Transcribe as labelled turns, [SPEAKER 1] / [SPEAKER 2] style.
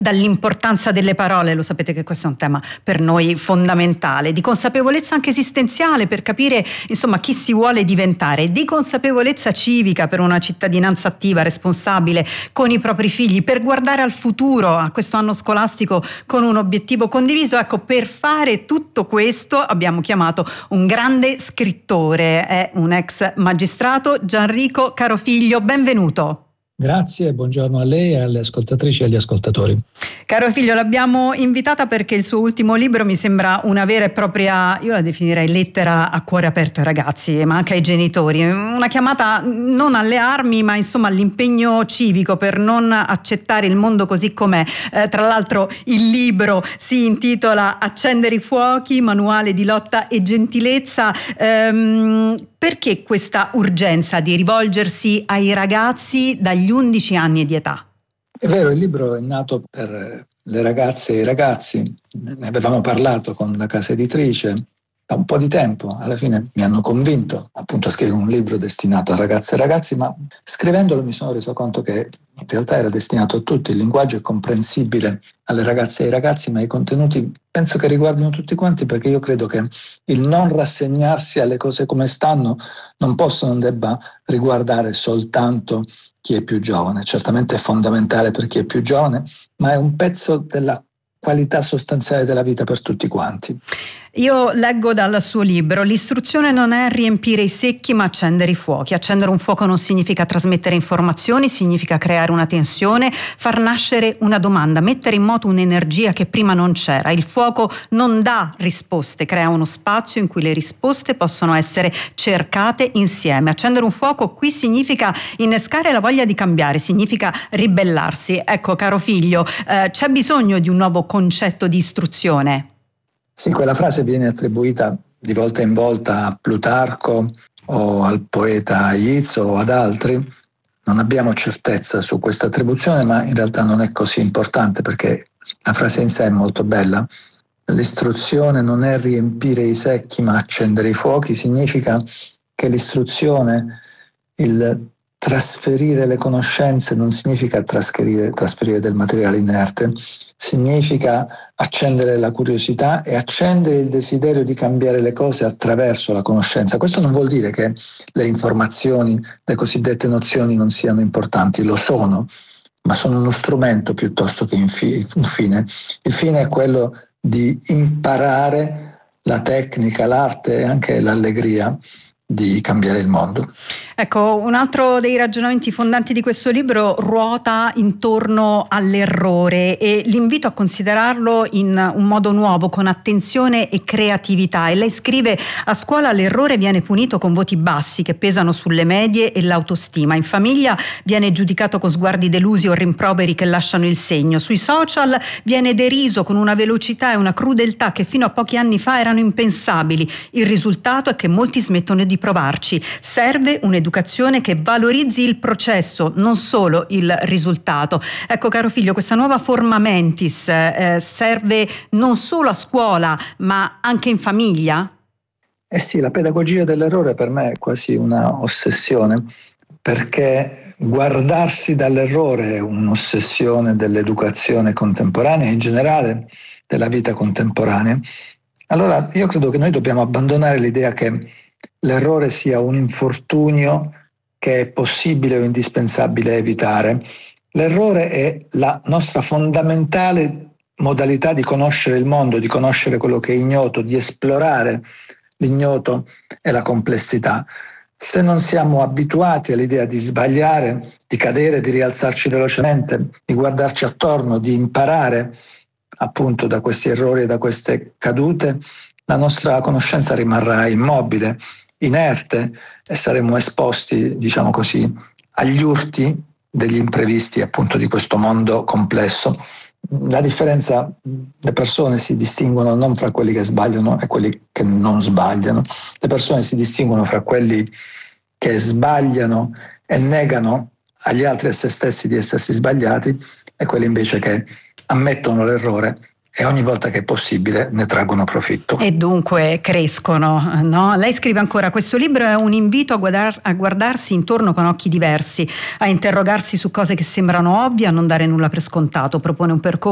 [SPEAKER 1] Dall'importanza delle parole, lo sapete che questo è un tema per noi fondamentale, di consapevolezza anche esistenziale per capire insomma chi si vuole diventare, di consapevolezza civica per una cittadinanza attiva, responsabile con i propri figli, per guardare al futuro, a questo anno scolastico con un obiettivo condiviso. Ecco, per fare tutto questo abbiamo chiamato un grande scrittore, è un ex magistrato, Gianrico Carofiglio, benvenuto.
[SPEAKER 2] Grazie, buongiorno a lei, alle ascoltatrici e agli ascoltatori.
[SPEAKER 1] Carofiglio, l'abbiamo invitata perché il suo ultimo libro mi sembra una vera e propria, io la definirei lettera a cuore aperto ai ragazzi, ma anche ai genitori, una chiamata non alle armi ma insomma all'impegno civico per non accettare il mondo così com'è. Tra l'altro il libro si intitola Accendere i fuochi, manuale di lotta e gentilezza. Perché questa urgenza di rivolgersi ai ragazzi dagli 11 anni di età?
[SPEAKER 2] È vero, il libro è nato per le ragazze e i ragazzi, ne avevamo parlato con la casa editrice da un po' di tempo, alla fine mi hanno convinto appunto a scrivere un libro destinato a ragazze e ragazzi, ma scrivendolo mi sono reso conto che in realtà era destinato a tutti, il linguaggio è comprensibile alle ragazze e ai ragazzi, ma i contenuti penso che riguardino tutti quanti, perché io credo che il non rassegnarsi alle cose come stanno non possa, non debba riguardare soltanto chi è più giovane. Certamente è fondamentale per chi è più giovane, ma è un pezzo della qualità sostanziale della vita per tutti quanti.
[SPEAKER 1] Io leggo dal suo libro: l'istruzione non è riempire i secchi ma accendere i fuochi. Accendere un fuoco non significa trasmettere informazioni, significa creare una tensione, far nascere una domanda, mettere in moto un'energia che prima non c'era. Il fuoco non dà risposte, crea uno spazio in cui le risposte possono essere cercate insieme. Accendere un fuoco qui significa innescare la voglia di cambiare, significa ribellarsi. Ecco, caro figlio, c'è bisogno di un nuovo concetto di istruzione.
[SPEAKER 2] Sì, quella frase viene attribuita di volta in volta a Plutarco o al poeta Yeats o ad altri. Non abbiamo certezza su questa attribuzione, ma in realtà non è così importante perché la frase in sé è molto bella. L'istruzione non è riempire i secchi ma accendere i fuochi, significa che l'istruzione, il trasferire le conoscenze non significa trasferire del materiale inerte, significa accendere la curiosità e accendere il desiderio di cambiare le cose attraverso la conoscenza. Questo non vuol dire che le informazioni, le cosiddette nozioni non siano importanti, lo sono, ma sono uno strumento piuttosto che un fine. Il fine è quello di imparare la tecnica, l'arte e anche l'allegria di cambiare il mondo.
[SPEAKER 1] Ecco, un altro dei ragionamenti fondanti di questo libro ruota intorno all'errore e l'invito a considerarlo in un modo nuovo, con attenzione e creatività. E lei scrive: a scuola l'errore viene punito con voti bassi che pesano sulle medie e l'autostima. In famiglia viene giudicato con sguardi delusi o rimproveri che lasciano il segno. Sui social viene deriso con una velocità e una crudeltà che fino a pochi anni fa erano impensabili. Il risultato è che molti smettono di provarci. Serve un'educazione che valorizzi il processo, non solo il risultato. Ecco, caro figlio, questa nuova forma mentis serve non solo a scuola, ma anche in famiglia?
[SPEAKER 2] Eh sì, la pedagogia dell'errore per me è quasi una ossessione, perché guardarsi dall'errore è un'ossessione dell'educazione contemporanea e in generale della vita contemporanea. Allora io credo che noi dobbiamo abbandonare l'idea che l'errore sia un infortunio che è possibile o indispensabile evitare. L'errore è la nostra fondamentale modalità di conoscere il mondo, di conoscere quello che è ignoto, di esplorare l'ignoto e la complessità. Se non siamo abituati all'idea di sbagliare, di cadere, di rialzarci velocemente, di guardarci attorno, di imparare appunto da questi errori e da queste cadute, la nostra conoscenza rimarrà immobile, inerte e saremo esposti, diciamo così, agli urti degli imprevisti appunto di questo mondo complesso. La differenza, le persone si distinguono non fra quelli che sbagliano e quelli che non sbagliano. Le persone si distinguono fra quelli che sbagliano e negano agli altri e a se stessi di essersi sbagliati e quelli invece che ammettono l'errore e ogni volta che è possibile ne traggono profitto.
[SPEAKER 1] E dunque crescono, no? Lei scrive ancora: questo libro è un invito a guardarsi intorno con occhi diversi, a interrogarsi su cose che sembrano ovvie, a non dare nulla per scontato. Propone un percorso